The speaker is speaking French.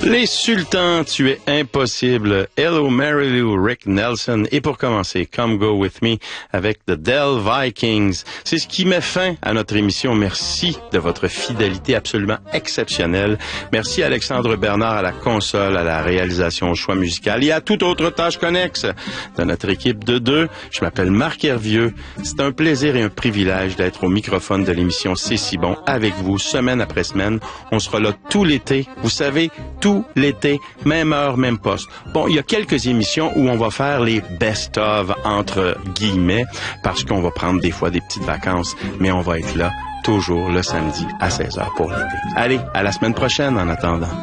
Les Sultans, tu es impossible. Hello Mary Lou, Rick Nelson. Et pour commencer, Come Go With Me avec The Dell Vikings. C'est ce qui met fin à notre émission. Merci de votre fidélité absolument exceptionnelle. Merci à Alexandre Bernard à la console, à la réalisation, au choix musical et à toute autre tâche connexe de notre équipe de deux. Je m'appelle Marc Hervieux. C'est un plaisir et un privilège d'être au microphone de l'émission C'est si bon avec vous, semaine après semaine. On sera là tout l'été. Vous savez, tout l'été, même heure, même poste. Bon, il y a quelques émissions où on va faire les best-of entre guillemets, parce qu'on va prendre des fois des petites vacances, mais on va être là toujours le samedi à 16h pour l'été. Allez, à la semaine prochaine en attendant.